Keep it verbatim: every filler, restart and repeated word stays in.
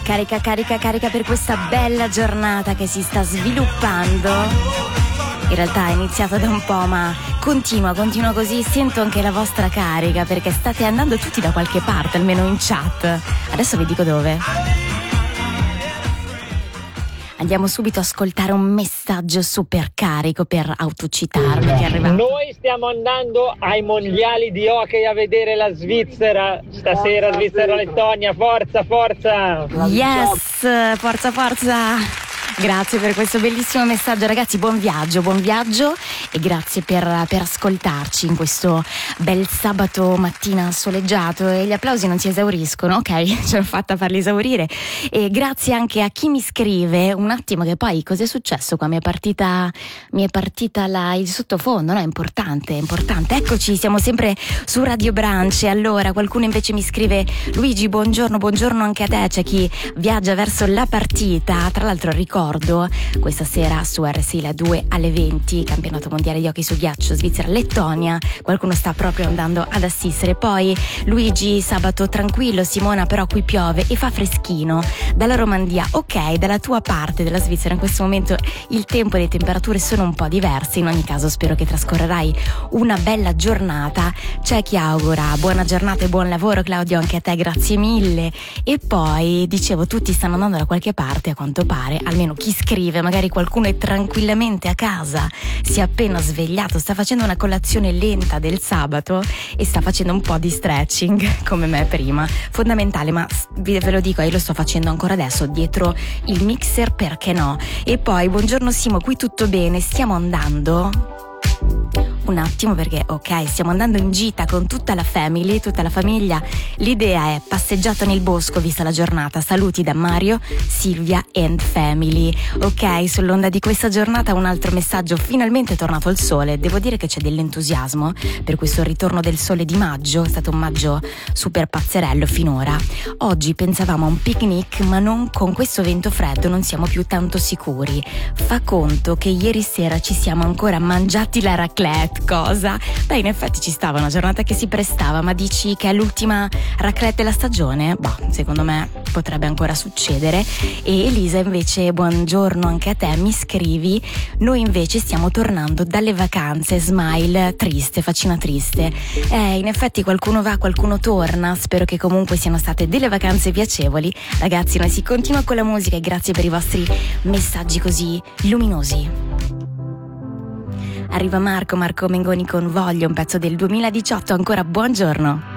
Carica, carica, carica per questa bella giornata che si sta sviluppando. In realtà è iniziata da un po', ma continua, continua così. Sento anche la vostra carica perché state andando tutti da qualche parte, almeno in chat. Adesso vi dico dove. Andiamo subito a ascoltare un messaggio super carico per autocitarmi che è arrivato. Noi stiamo andando ai mondiali di hockey a vedere la Svizzera stasera, Svizzera-Lettonia, forza, forza! Yes, forza, forza! Grazie per questo bellissimo messaggio, ragazzi. Buon viaggio, buon viaggio e grazie per, per ascoltarci in questo bel sabato mattina soleggiato. E gli applausi non si esauriscono, ok? Ce l'ho fatta a farli esaurire. E grazie anche a chi mi scrive un attimo che poi cos'è successo qua? Mi è partita, mi è partita la, il sottofondo, no? È importante, è importante. Eccoci, siamo sempre su Radio Branche. Allora, qualcuno invece mi scrive: Luigi, buongiorno, buongiorno anche a te. C'è chi viaggia verso la partita. Tra l'altro ricordo questa sera su R S I la due alle venti, campionato mondiale di hockey su ghiaccio Svizzera-Lettonia. Qualcuno sta proprio andando ad assistere. Poi Luigi, sabato tranquillo, Simona, però qui piove e fa freschino. Dalla Romandia, ok, dalla tua parte della Svizzera in questo momento il tempo e le temperature sono un po' diverse. In ogni caso spero che trascorrerai una bella giornata. C'è chi augura buona giornata e buon lavoro. Claudio, anche a te grazie mille. E poi dicevo, tutti stanno andando da qualche parte a quanto pare, almeno chi scrive. Magari qualcuno è tranquillamente a casa, si è appena svegliato, sta facendo una colazione lenta del sabato e sta facendo un po' di stretching come me prima, fondamentale, ma ve lo dico, io lo sto facendo ancora adesso dietro il mixer, perché no. E poi buongiorno Simo, qui tutto bene, stiamo andando un attimo perché ok, stiamo andando in gita con tutta la family, tutta la famiglia. L'idea è passeggiata nel bosco vista la giornata. Saluti da Mario, Silvia and family. Ok, sull'onda di questa giornata un altro messaggio: finalmente è tornato il sole. Devo dire che c'è dell'entusiasmo per questo ritorno del sole di maggio. È stato un maggio super pazzerello finora. Oggi pensavamo a un picnic, ma non con questo vento freddo non siamo più tanto sicuri. Fa conto che ieri sera ci siamo ancora mangiati la raclette. Cosa? Beh, in effetti ci stava, una giornata che si prestava, ma dici che è l'ultima raclette della stagione? Bah, secondo me potrebbe ancora succedere. E Elisa invece, buongiorno anche a te, mi scrivi: noi invece stiamo tornando dalle vacanze, smile, triste, faccina triste. Eh, in effetti qualcuno va, qualcuno torna, spero che comunque siano state delle vacanze piacevoli. Ragazzi, noi si continua con la musica e grazie per i vostri messaggi così luminosi. Arriva Marco, Marco Mengoni con Voglio, un pezzo del duemiladiciotto, ancora buongiorno.